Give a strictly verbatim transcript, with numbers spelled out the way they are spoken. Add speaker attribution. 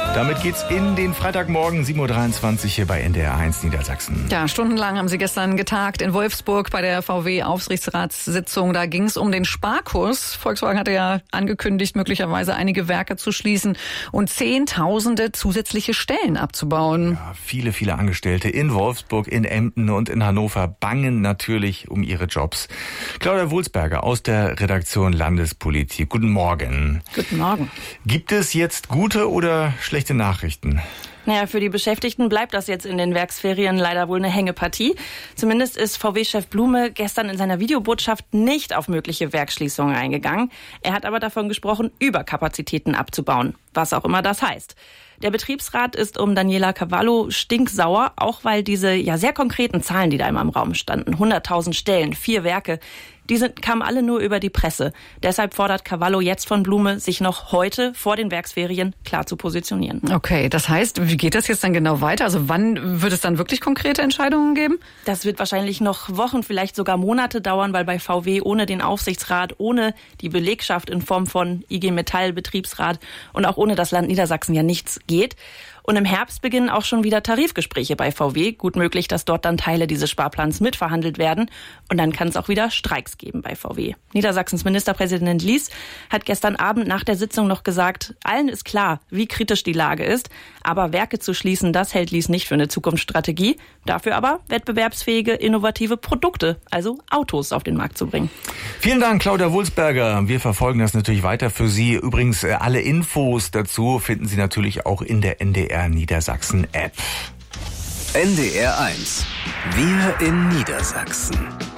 Speaker 1: Damit geht's in den Freitagmorgen, sieben Uhr dreiundzwanzig hier bei N D R eins Niedersachsen.
Speaker 2: Ja, stundenlang haben sie gestern getagt in Wolfsburg bei der V W-Aufsichtsratssitzung. Da ging es um den Sparkurs. Volkswagen hatte ja angekündigt, möglicherweise einige Werke zu schließen und Zehntausende zusätzliche Stellen abzubauen.
Speaker 1: Ja, viele, viele Angestellte in Wolfsburg, in Emden und in Hannover bangen natürlich um ihre Jobs. Claudia Wulsberger aus der Redaktion Landespolitik. Guten Morgen.
Speaker 2: Guten Morgen.
Speaker 1: Gibt es jetzt gute oder schlechte Nachrichten?
Speaker 3: Naja, für die Beschäftigten bleibt das jetzt in den Werksferien leider wohl eine Hängepartie. Zumindest ist V W-Chef Blume gestern in seiner Videobotschaft nicht auf mögliche Werksschließungen eingegangen. Er hat aber davon gesprochen, Überkapazitäten abzubauen, was auch immer das heißt. Der Betriebsrat ist um Daniela Cavallo stinksauer, auch weil diese ja sehr konkreten Zahlen, die da immer im Raum standen, hunderttausend Stellen, vier Werke, die sind, kamen alle nur über die Presse. Deshalb fordert Cavallo jetzt von Blume, sich noch heute vor den Werksferien klar zu positionieren.
Speaker 2: Okay, das heißt, wie geht das jetzt dann genau weiter? Also wann wird es dann wirklich konkrete Entscheidungen geben?
Speaker 3: Das wird wahrscheinlich noch Wochen, vielleicht sogar Monate dauern, weil bei V W ohne den Aufsichtsrat, ohne die Belegschaft in Form von I G Metall, Betriebsrat und auch ohne das Land Niedersachsen ja nichts geht. Und im Herbst beginnen auch schon wieder Tarifgespräche bei V W. Gut möglich, dass dort dann Teile dieses Sparplans mitverhandelt werden. Und dann kann es auch wieder Streiks geben bei V W. Niedersachsens Ministerpräsident Lies hat gestern Abend nach der Sitzung noch gesagt, allen ist klar, wie kritisch die Lage ist. Aber Werke zu schließen, das hält Lies nicht für eine Zukunftsstrategie. Dafür aber wettbewerbsfähige, innovative Produkte, also Autos, auf den Markt zu bringen.
Speaker 1: Vielen Dank, Claudia Wulsberger. Wir verfolgen das natürlich weiter für Sie. Übrigens, alle Infos dazu finden Sie natürlich auch in der N D R Niedersachsen App.
Speaker 4: N D R eins. Wir in Niedersachsen.